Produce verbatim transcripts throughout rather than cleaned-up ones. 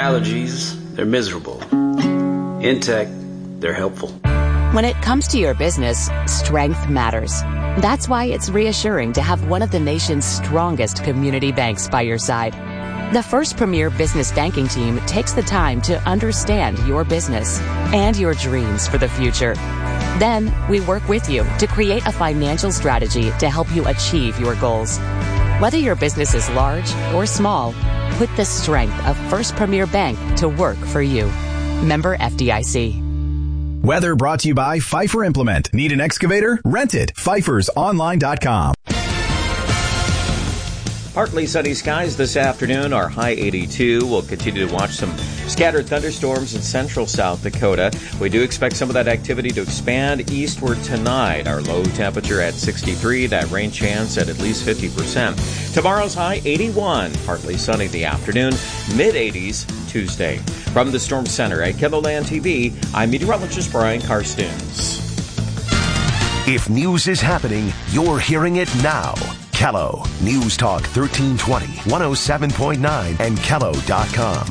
allergies, they're miserable. In tech, they're helpful. When it comes to your business, strength matters. That's why it's reassuring to have one of the nation's strongest community banks by your side. The First Premier Business Banking Team takes the time to understand your business and your dreams for the future. Then, we work with you to create a financial strategy to help you achieve your goals. Whether your business is large or small, put the strength of First Premier Bank to work for you. Member F D I C. Weather brought to you by Pfeiffer Implement. Need an excavator? Rent it. Pfeiffer's Online dot com. Partly sunny skies this afternoon. Our high eighty-two. We'll continue to watch some scattered thunderstorms in central South Dakota. We do expect some of that activity to expand eastward tonight. Our low temperature at sixty-three. That rain chance at at least fifty percent. Tomorrow's high eighty-one. Partly sunny in the afternoon. mid eighties Tuesday. From the Storm Center at KELOLAND T V, I'm meteorologist Brian Karstens. If news is happening, you're hearing it now. Kello News Talk thirteen twenty, one oh seven point nine, and Kello dot com.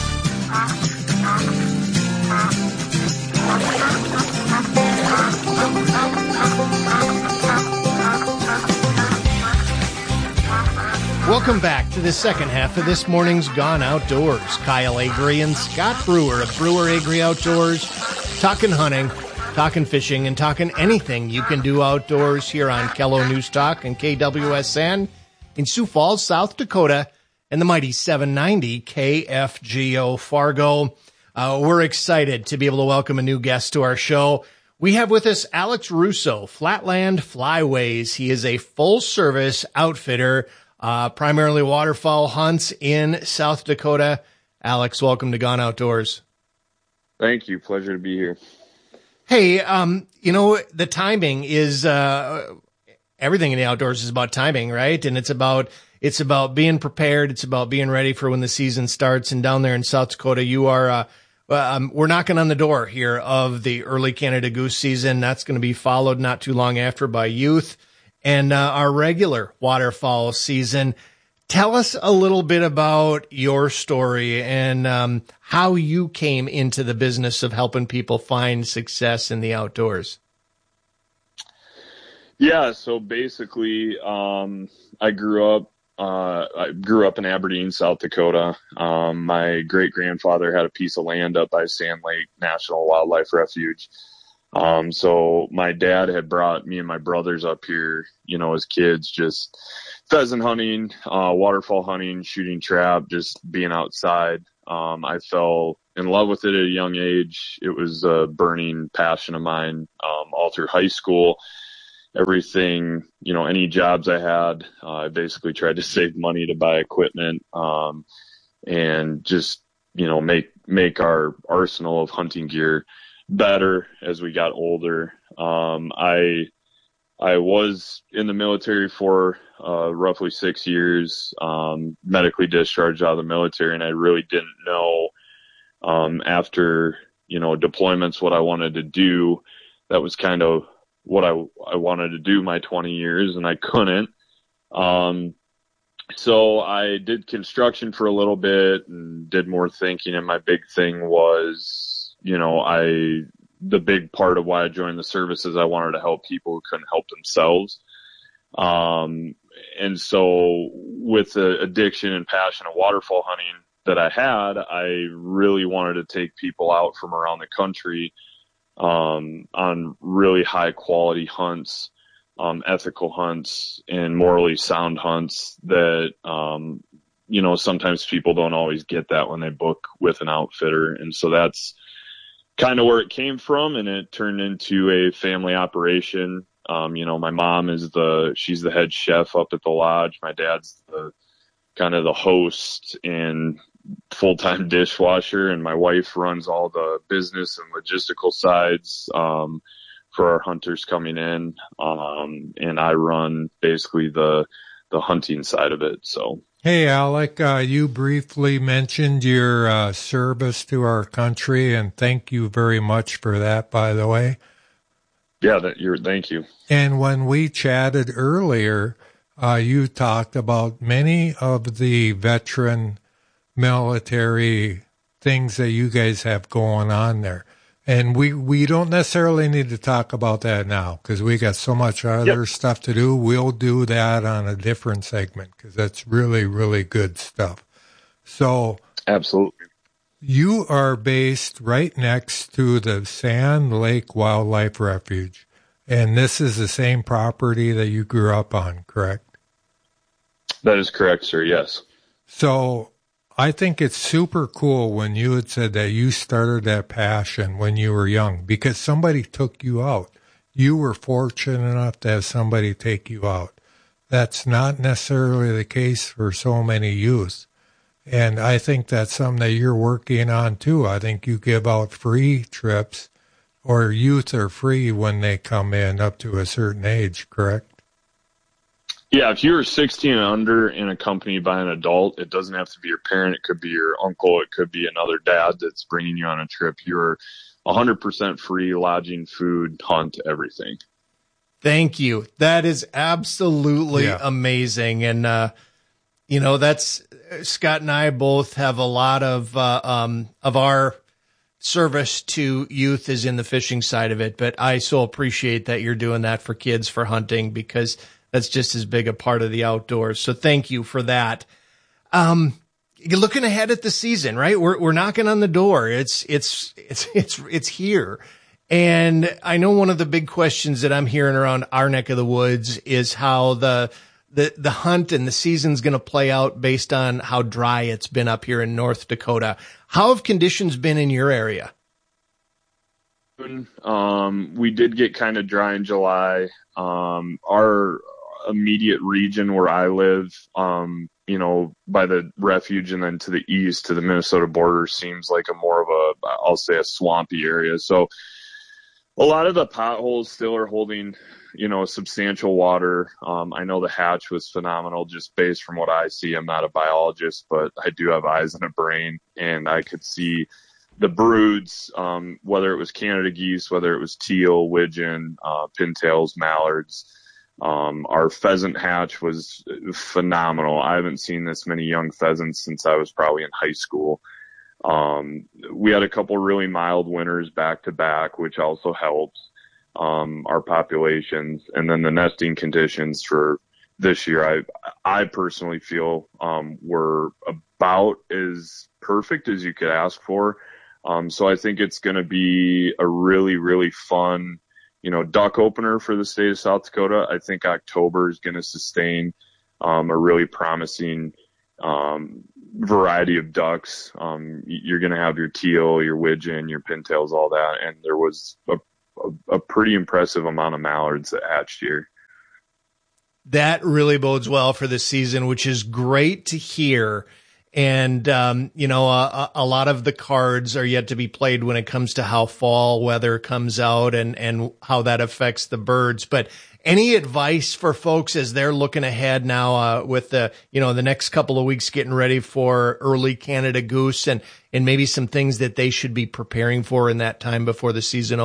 Welcome back to the second half of this morning's Gone Outdoors. Kyle Agri and Scott Brewer of Brewer Agri Outdoors, talking hunting, talking fishing, and talking anything you can do outdoors here on Kello News Talk and K W S N in Sioux Falls, South Dakota, and the mighty seven ninety K F G O Fargo. Uh, we're excited to be able to welcome a new guest to our show. We have with us Alex Russo, Flatland Flyways. He is a full-service outfitter, uh, primarily waterfowl hunts in South Dakota. Alex, welcome to Gone Outdoors. Thank you. Pleasure to be here. Hey, um, you know, the timing is, uh, everything in the outdoors is about timing, right? And it's about, it's about being prepared. It's about being ready for when the season starts. And down there in South Dakota, you are, uh, um, we're knocking on the door here of the early Canada goose season. That's going to be followed not too long after by youth and, uh, our regular waterfowl season. Tell us a little bit about your story and um, how you came into the business of helping people find success in the outdoors. Yeah, so basically, um, I grew up. Uh, I grew up in Aberdeen, South Dakota. Um, my great grandfather had a piece of land up by Sand Lake National Wildlife Refuge. Um, so my dad had brought me and my brothers up here, you know, as kids, just pheasant hunting, uh, waterfowl hunting, shooting trap, just being outside. Um, I fell in love with it at a young age. It was a burning passion of mine, um, all through high school. Everything, you know, any jobs I had, uh, I basically tried to save money to buy equipment, um, and just, you know, make, make our arsenal of hunting gear better as we got older. Um, I, I was in the military for, uh, roughly six years, um, medically discharged out of the military. And I really didn't know, um, after, you know, deployments, what I wanted to do. That was kind of what I, I wanted to do my twenty years, and I couldn't. Um, so I did construction for a little bit and did more thinking. And my big thing was, you know, I, the big part of why I joined the service is I wanted to help people who couldn't help themselves. Um, and so with the addiction and passion of waterfowl hunting that I had, I really wanted to take people out from around the country, um, on really high quality hunts, um, ethical hunts and morally sound hunts that, um, you know, sometimes people don't always get that when they book with an outfitter. And so that's kind of where it came from, and it turned into a family operation. Um, you know, my mom is the, she's the head chef up at the lodge. My dad's the kind of the host and full-time dishwasher, and my wife runs all the business and logistical sides, um, for our hunters coming in. Um, and I run basically the, the hunting side of it. So. Hey, Alec, uh, you briefly mentioned your uh, service to our country, and thank you very much for that, by the way. Yeah, that you're, thank you. And when we chatted earlier, uh, you talked about many of the veteran military things that you guys have going on there. And we, we don't necessarily need to talk about that now because we got so much other yep. stuff to do. We'll do that on a different segment because that's really, really good stuff. So absolutely. You are based right next to the Sand Lake Wildlife Refuge, and this is the same property that you grew up on, correct? That is correct, sir, yes. So I think it's super cool when you had said that you started that passion when you were young because somebody took you out. You were fortunate enough to have somebody take you out. That's not necessarily the case for so many youth. And I think that's something that you're working on too. I think you give out free trips, or youth are free when they come in up to a certain age, correct? Yeah, if you're sixteen and under and accompanied by an adult, it doesn't have to be your parent. It could be your uncle. It could be another dad that's bringing you on a trip. You're one hundred percent free, lodging, food, hunt, everything. Thank you. That is absolutely yeah. amazing. And, uh, you know, that's Scott and I both have a lot of uh, um, of our service to youth is in the fishing side of it. But I so appreciate that you're doing that for kids, for hunting, because that's just as big a part of the outdoors. So thank you for that. Um, you're looking ahead at the season, right? We're we're knocking on the door. It's it's it's it's it's here. And I know one of the big questions that I'm hearing around our neck of the woods is how the the the hunt and the season's going to play out based on how dry it's been up here in North Dakota. How have conditions been in your area? Um, we did get kind of dry in July. Um, our immediate region where I live, um, you know, by the refuge and then to the east to the Minnesota border seems like a more of a, I'll say a swampy area. So a lot of the potholes still are holding, you know, substantial water. Um, I know the hatch was phenomenal just based from what I see. I'm not a biologist, but I do have eyes and a brain, and I could see the broods, um, whether it was Canada geese, whether it was teal, widgeon, uh, pintails, mallards. Um, our pheasant hatch was phenomenal. I haven't seen this many young pheasants since I was probably in high school. Um, we had a couple really mild winters back to back, which also helps, um, our populations. And then the nesting conditions for this year, I, I personally feel, um, were about as perfect as you could ask for. Um, so I think it's going to be a really, really fun, you know, duck opener for the state of South Dakota. I think October is going to sustain, um, a really promising, um, variety of ducks. Um, you're going to have your teal, your widgeon, your pintails, all that. And there was a, a, a pretty impressive amount of mallards that hatched here. That really bodes well for this season, which is great to hear. And, um, you know, a, a lot of the cards are yet to be played when it comes to how fall weather comes out and, and how that affects the birds. But any advice for folks as they're looking ahead now, uh, with the, you know, the next couple of weeks getting ready for early Canada goose and, and maybe some things that they should be preparing for in that time before the season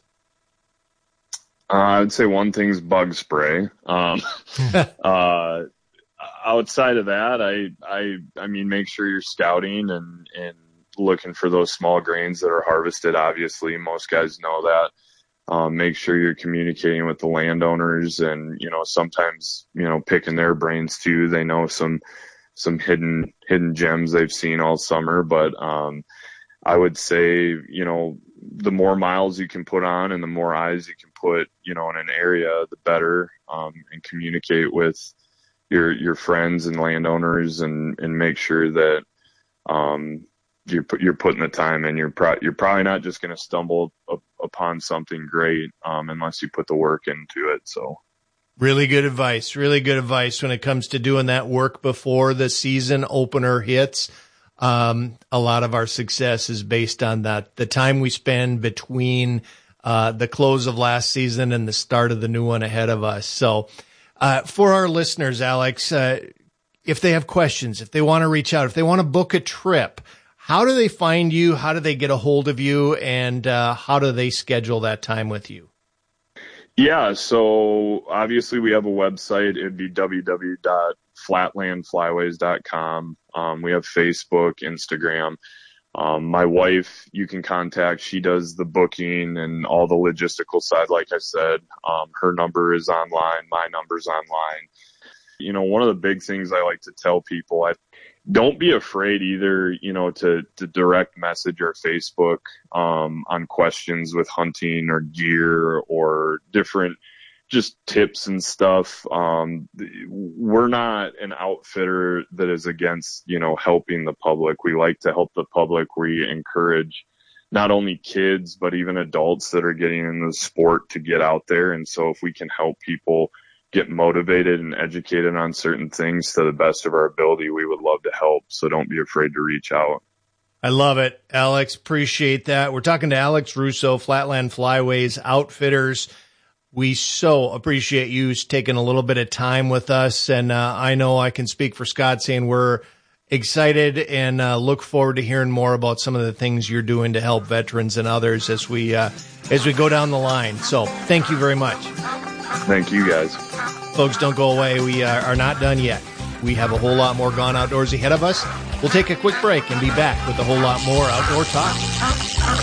opens? Uh, I'd say one thing's bug spray. Um, uh, outside of that, I, I, I mean, make sure you're scouting and, and looking for those small grains that are harvested. Obviously, most guys know that. Um, make sure you're communicating with the landowners and, you know, sometimes, you know, picking their brains too. They know some, some hidden, hidden gems they've seen all summer. But, um, I would say, you know, the more miles you can put on and the more eyes you can put, you know, in an area, the better, um, and communicate with your, your friends and landowners and, and make sure that, um, you're, you're putting the time in. You're pro- you're probably not just going to stumble up upon something great, um, unless you put the work into it. So really good advice, really good advice when it comes to doing that work before the season opener hits. Um, a lot of our success is based on that, the time we spend between, uh, the close of last season and the start of the new one ahead of us. So, uh, for our listeners, Alex, uh, if they have questions, if they want to reach out, if they want to book a trip, how do they find you? How do they get a hold of you? And uh, how do they schedule that time with you? Yeah, so obviously we have a website. It'd be w w w dot flatland flyways dot com. Um, we have Facebook, Instagram. Um, my wife, you can contact. She does the booking and all the logistical side. Like I said, um, her number is online. My number's online. You know, one of the big things I like to tell people, I don't be afraid either, you know, to, to direct message or Facebook, um, on questions with hunting or gear or different just tips and stuff. Um, we're not an outfitter that is against, you know, helping the public. We like to help the public. We encourage not only kids, but even adults that are getting into the sport to get out there. And so if we can help people get motivated and educated on certain things to the best of our ability, we would love to help. So don't be afraid to reach out. I love it, Alex. Appreciate that. We're talking to Alex Russo, Flatland Flyways Outfitters. We so appreciate you taking a little bit of time with us. And uh, I know I can speak for Scott saying we're excited and uh, look forward to hearing more about some of the things you're doing to help veterans and others as we uh, as we go down the line. So thank you very much. Thank you, guys. Folks, don't go away. We uh, are not done yet. We have a whole lot more Gone Outdoors ahead of us. We'll take a quick break and be back with a whole lot more outdoor talk.